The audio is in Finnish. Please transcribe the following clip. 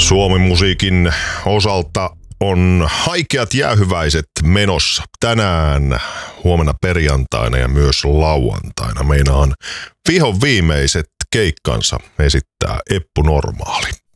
Suomi-musiikin osalta on haikeat jäähyväiset menossa tänään, huomenna perjantaina ja myös lauantaina. Meinaan vihon viimeiset keikkansa esittää Eppu Normaali.